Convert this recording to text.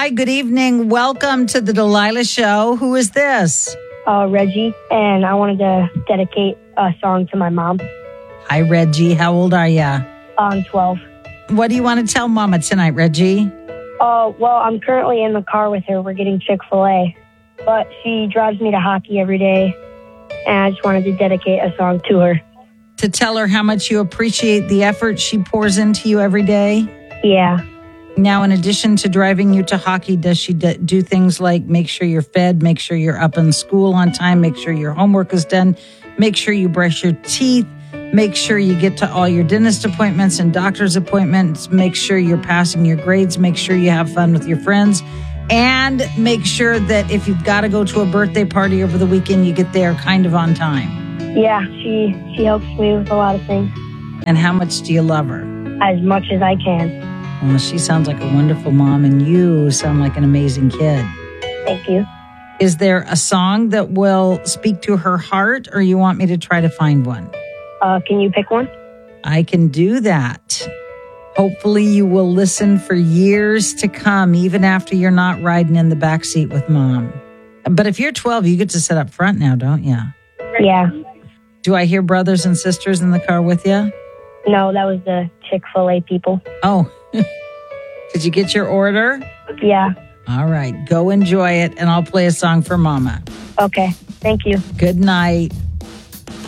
good evening. Welcome to the Delilah Show. Who is this? Reggie, and I wanted to dedicate a song to my mom. Hi, Reggie. How old are you? I'm 12. What do you want to tell Mama tonight, Reggie? Well, I'm currently in the car with her. We're getting Chick-fil-A, but she drives me to hockey every day, and I just wanted to dedicate a song to her. To tell her how much you appreciate the effort she pours into you every day? Yeah. Now, in addition to driving you to hockey, does she do things like make sure you're fed, make sure you're up in school on time, make sure your homework is done, make sure you brush your teeth, make sure you get to all your dentist appointments and doctor's appointments, make sure you're passing your grades, make sure you have fun with your friends, and make sure that if you've got to go to a birthday party over the weekend, you get there kind of on time? Yeah, she helps me with a lot of things. And how much do you love her? As much as I can. Well, she sounds like a wonderful mom, and you sound like an amazing kid. Thank you. Is there a song that will speak to her heart, or you want me to try to find one? Can you pick one? I can do that. Hopefully you will listen for years to come, even after you're not riding in the backseat with Mom. But if you're 12, you get to sit up front now, don't you? Yeah. Do I hear brothers and sisters in the car with you? No, that was the Chick-fil-A people. Oh, did you get your order? Yeah. All right, go enjoy it, and I'll play a song for Mama. Okay, thank you. Good night.